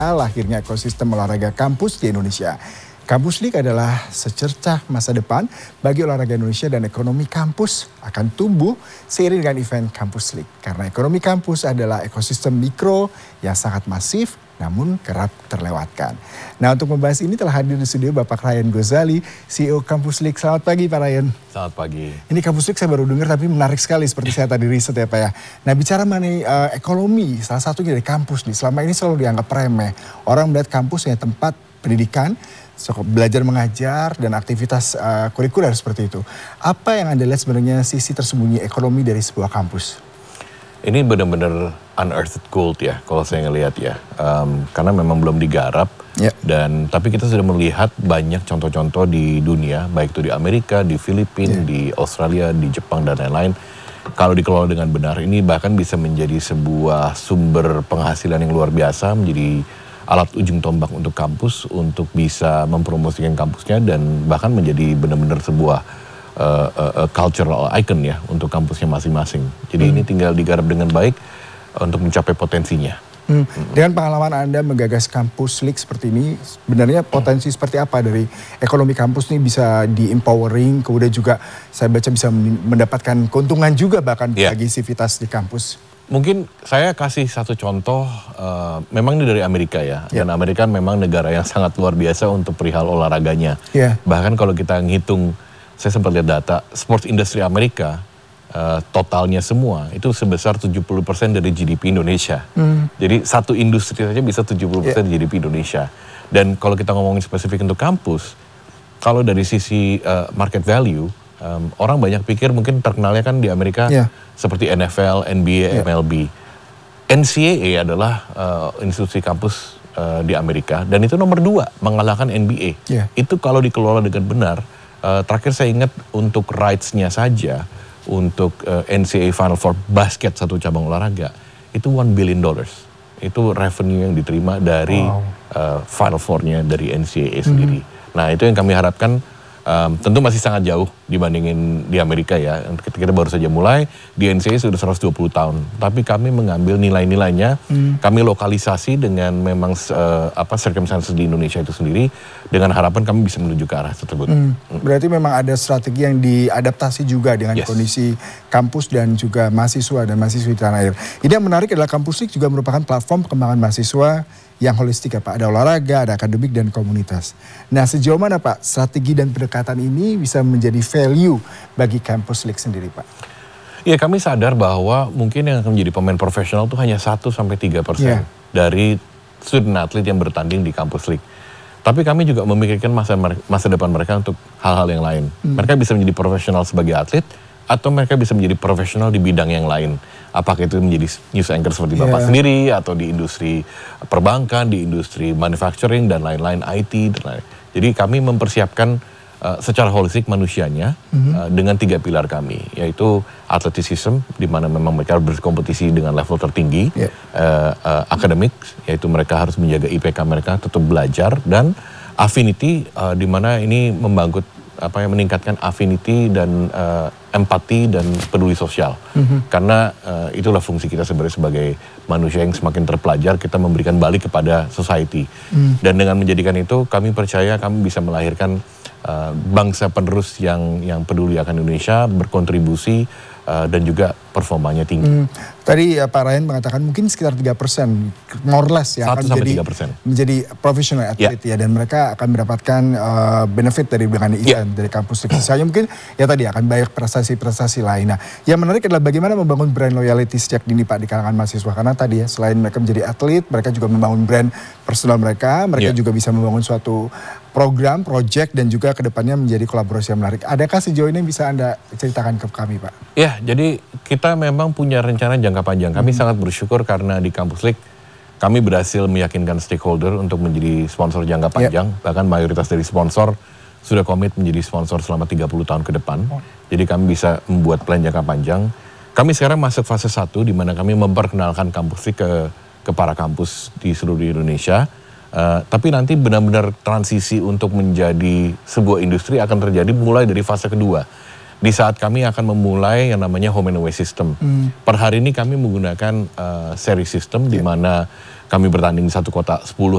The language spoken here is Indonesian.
Lahirnya ekosistem olahraga kampus di Indonesia. Kampus League adalah secercah masa depan bagi olahraga Indonesia dan ekonomi kampus akan tumbuh seiring dengan event Kampus League. Karena ekonomi kampus adalah ekosistem mikro yang sangat masif namun kerap terlewatkan. Nah, untuk membahas ini telah hadir di studio Bapak Ryan Gozali, CEO Kampus League. Selamat pagi Pak Ryan. Selamat pagi. Ini Kampus League saya baru dengar tapi menarik sekali seperti saya tadi riset ya Pak ya. Nah, bicara mengenai ekonomi, salah satunya dari kampus nih. Selama ini selalu dianggap remeh. Orang melihat kampus hanya tempat pendidikan, belajar mengajar dan aktivitas kurikuler seperti itu. Apa yang Anda lihat sebenarnya sisi tersembunyi ekonomi dari sebuah kampus? Ini benar-benar unearthed gold ya kalau saya ngelihat ya. Karena memang belum digarap. Tapi kita sudah melihat banyak contoh-contoh di dunia, baik itu di Amerika, di Filipina, di Australia, di Jepang dan lain-lain. Kalau dikelola dengan benar, ini bahkan bisa menjadi sebuah sumber penghasilan yang luar biasa, menjadi alat ujung tombak untuk kampus, untuk bisa mempromosikan kampusnya dan bahkan menjadi benar-benar sebuah cultural icon ya untuk kampusnya masing-masing. Jadi ini tinggal digarap dengan baik untuk mencapai potensinya. Dengan pengalaman Anda menggagas Kampus League seperti ini, sebenarnya potensi seperti apa dari ekonomi kampus ini bisa di-empowering, kemudian juga saya baca bisa mendapatkan keuntungan juga bahkan bagi sivitas di kampus? Mungkin saya kasih satu contoh, memang ini dari Amerika ya, dan Amerika memang negara yang sangat luar biasa untuk perihal olahraganya. Bahkan kalau kita ngitung, saya sempat lihat data, sports industry Amerika, totalnya semua itu sebesar 70% dari GDP Indonesia. Jadi satu industri saja bisa 70% GDP Indonesia. Dan kalau kita ngomongin spesifik untuk kampus, kalau dari sisi market value, orang banyak pikir mungkin terkenalnya kan di Amerika seperti NFL, NBA, MLB. NCAA adalah institusi kampus di Amerika dan itu nomor 2 mengalahkan NBA. Itu kalau dikelola dengan benar. Terakhir saya ingat untuk rights-nya saja, untuk NCAA Final Four basket satu cabang olahraga, itu $1 billion. Itu revenue yang diterima dari Final Four-nya dari NCAA sendiri. Nah itu yang kami harapkan, tentu masih sangat jauh dibandingin di Amerika ya. Kita baru saja mulai, di NCAA sudah 120 tahun. Tapi kami mengambil nilai-nilainya, kami lokalisasi dengan memang circumstances di Indonesia itu sendiri, dengan harapan kami bisa menuju ke arah tersebut. Berarti memang ada strategi yang diadaptasi juga dengan kondisi kampus dan juga mahasiswa dan mahasiswi di tanah air. Ini yang menarik adalah Kampus League juga merupakan platform pengembangan mahasiswa yang holistik ya Pak. Ada olahraga, ada akademik dan komunitas. Nah sejauh mana Pak strategi dan pendekatan ini bisa menjadi value bagi Kampus League sendiri Pak? Ya kami sadar bahwa mungkin yang akan menjadi pemain profesional itu hanya 1-3% dari student athlete yang bertanding di Kampus League. Tapi kami juga memikirkan masa depan mereka untuk hal-hal yang lain. Mereka bisa menjadi profesional sebagai atlet, atau mereka bisa menjadi profesional di bidang yang lain. Apakah itu menjadi news anchor seperti Bapak sendiri, atau di industri perbankan, di industri manufacturing, dan lain-lain, IT, dan lain-lain. Jadi kami mempersiapkan secara holistik manusianya dengan 3 pilar kami, yaitu athleticism, di mana memang mereka berkompetisi dengan level tertinggi, akademik, yaitu mereka harus menjaga IPK mereka, tetap belajar, dan affinity, di mana ini meningkatkan affinity dan empati dan peduli sosial. Karena itulah fungsi kita sebagai manusia yang semakin terpelajar, kita memberikan balik kepada society. Dan dengan menjadikan itu, kami percaya kami bisa melahirkan bangsa penerus yang peduli akan Indonesia, berkontribusi dan juga performanya tinggi. Tadi Pak Ryan mengatakan mungkin sekitar 3%, more or less yang akan menjadi professional athlete ya, dan mereka akan mendapatkan benefit dari event dari kampus. Saya mungkin ya tadi akan banyak prestasi-prestasi lain. Nah, yang menarik adalah bagaimana membangun brand loyalty sejak dini Pak di kalangan mahasiswa, karena tadi ya selain mereka menjadi atlet, mereka juga membangun brand personal mereka juga bisa membangun suatu program, project, dan juga kedepannya menjadi kolaborasi yang menarik. Adakah sejauh ini yang bisa Anda ceritakan ke kami Pak? Ya, jadi kita memang punya rencana jangka panjang. Kami sangat bersyukur karena di Kampus League kami berhasil meyakinkan stakeholder untuk menjadi sponsor jangka panjang. Bahkan mayoritas dari sponsor sudah komit menjadi sponsor selama 30 tahun ke depan. Jadi kami bisa membuat plan jangka panjang. Kami sekarang masuk fase 1 di mana kami memperkenalkan Kampus League ke para kampus di seluruh Indonesia. Tapi nanti benar-benar transisi untuk menjadi sebuah industri akan terjadi mulai dari fase kedua. Di saat kami akan memulai yang namanya home and away system. Per hari ini kami menggunakan seri system di mana kami bertanding di satu kota 10